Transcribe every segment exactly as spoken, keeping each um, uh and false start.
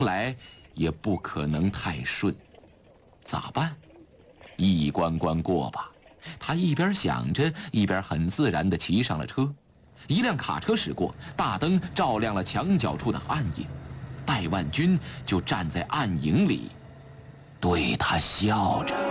来也不可能太顺，咋办？一关关过吧。他一边想着，一边很自然地骑上了车。一辆卡车驶过，大灯照亮了墙角处的暗影，戴万军就站在暗影里，对他笑着。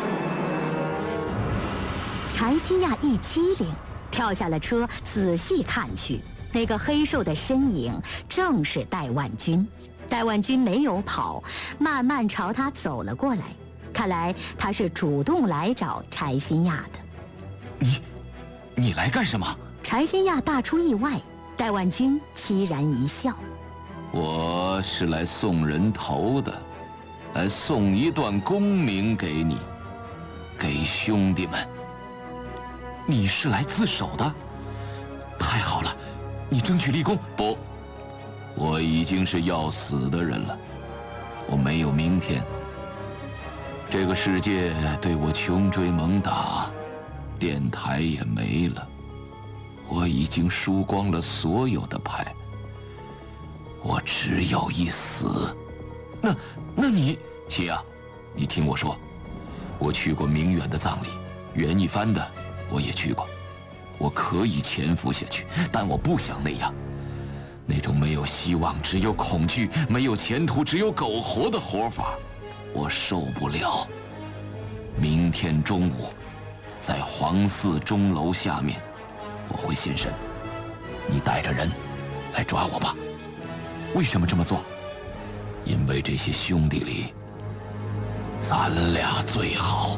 柴新亚一激灵，跳下了车，仔细看去，那个黑瘦的身影正是戴万军。戴万军没有跑，慢慢朝他走了过来。看来他是主动来找柴新亚的。 你，你来干什么？ 柴新亚大出意外，戴万军凄然一笑。 我是来送人头的，来送一段功名给你，给兄弟们。你是来自首的？太好了，你争取立功。不，我已经是要死的人了，我没有明天。这个世界对我穷追猛打，电台也没了，我已经输光了所有的牌，我只有一死。那，那你，齐亚，你听我说，我去过明远的葬礼，袁一帆的我也去过，我可以潜伏下去，但我不想那样。那种没有希望、只有恐惧、没有前途、只有苟活的活法，我受不了。明天中午，在黄寺钟楼下面，我会现身，你带着人来抓我吧。为什么这么做？因为这些兄弟里，咱俩最好。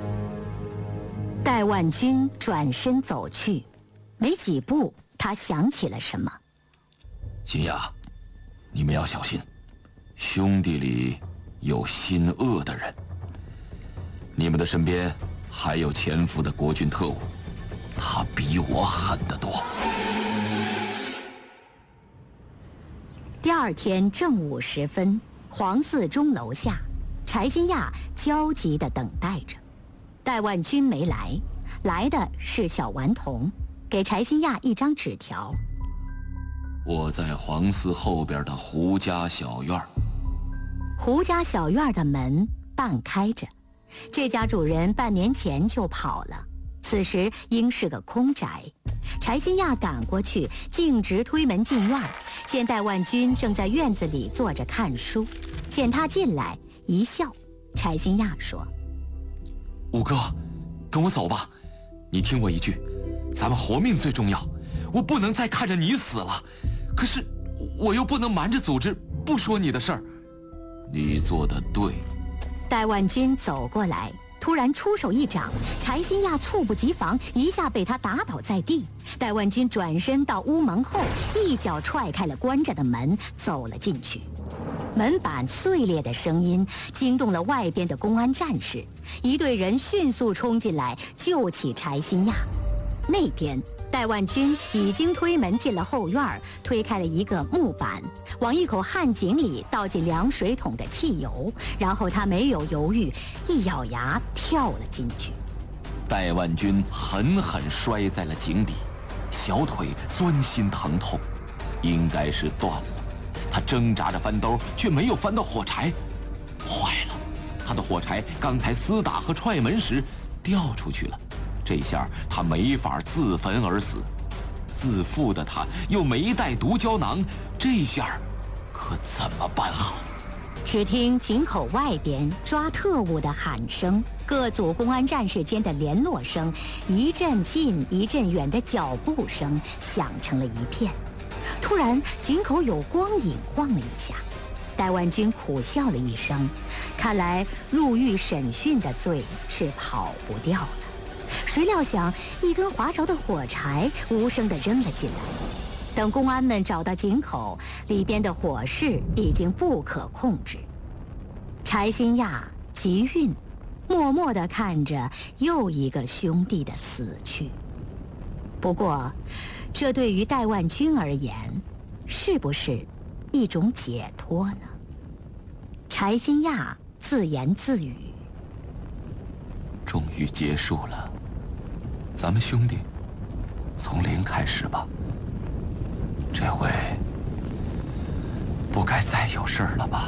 戴万军转身走去，没几步，他想起了什么。 新亚，你们要小心，兄弟里有心恶的人。你们的身边还有潜伏的国军特务，他比我狠得多。 第二天正午时分，黄寺钟楼下，柴新亚焦急地等待着。戴万军没来，来的是小顽童，给柴新亚一张纸条。 我在黄寺后边的胡家小院。 胡家小院的门半开着，这家主人半年前就跑了，此时应是个空宅。柴新亚赶过去，径直推门进院，见戴万军正在院子里坐着看书，见他进来，一笑。柴新亚说： 五哥，跟我走吧，你听我一句，咱们活命最重要，我不能再看着你死了，可是我又不能瞒着组织不说你的事儿。你做得对。 戴万军走过来，突然出手一掌，柴新亚猝不及防，一下被他打倒在地。戴万军转身到屋门后，一脚踹开了关着的门，走了进去。门板碎裂的声音惊动了外边的公安战士，一队人迅速冲进来救起柴新亚。那边戴万军已经推门进了后院，推开了一个木板，往一口旱井里倒进凉水桶的汽油，然后他没有犹豫，一咬牙跳了进去。 戴万军狠狠摔在了井底，小腿钻心疼痛，应该是断了。他挣扎着翻兜，却没有翻到火柴，坏了，他的火柴刚才厮打和踹门时掉出去了，这下他没法自焚而死。自负的他又没带毒胶囊，这下可怎么办好？ 只听井口外边抓特务的喊声，各组公安战士间的联络声，一阵近一阵远的脚步声响成了一片。突然井口有光影晃了一下，戴万军苦笑了一声，看来入狱审讯的罪是跑不掉了。谁料想一根划着的火柴无声地扔了进来，等公安们找到井口，里边的火势已经不可控制。柴新亚急晕，默默地看着又一个兄弟的死去。不过这对于戴万军而言，是不是一种解脱呢？柴新亚自言自语： 终于结束了，咱们兄弟从零开始吧，这回不该再有事儿了吧。